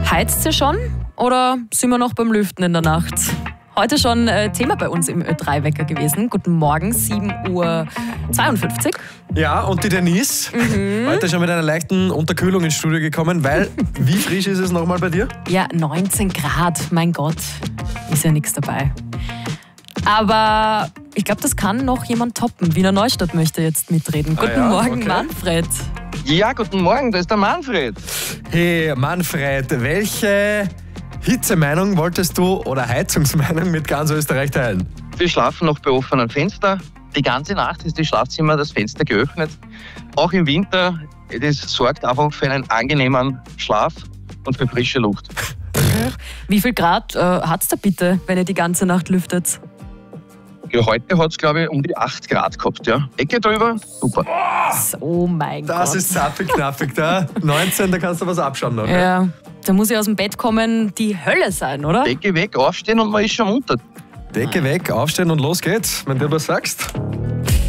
Heizt ihr schon oder sind wir noch beim Lüften in der Nacht? Heute schon Thema bei uns im Ö3-Wecker gewesen. Guten Morgen, 7:52 Uhr. Ja, und die Denise, heute schon mit einer leichten Unterkühlung ins Studio gekommen, weil, wie frisch ist es nochmal bei dir? Ja, 19 Grad, mein Gott, ist ja nichts dabei. Aber ich glaube, das kann noch jemand toppen. Wiener Neustadt möchte jetzt mitreden. Guten Morgen, okay. Manfred. Ja, guten Morgen, da ist der Manfred. Hey Manfred, welche Hitzemeinung wolltest du oder Heizungsmeinung mit ganz Österreich teilen? Wir schlafen noch bei offenem Fenster. Die ganze Nacht ist das Schlafzimmer, das Fenster geöffnet. Auch im Winter, das sorgt einfach für einen angenehmen Schlaf und für frische Luft. Wie viel Grad hat es da bitte, wenn ihr die ganze Nacht lüftet? Ja, heute hat es, glaube ich, um die 8 Grad gehabt. Ja. Decke drüber, super. Oh mein Gott. Das ist zappig-knappig da. 19, da kannst du was abschauen noch. Ja, da muss ich aus dem Bett kommen, die Hölle sein, oder? Decke weg, aufstehen und man ist schon unter. Decke weg, aufstehen und los geht's, wenn du was sagst.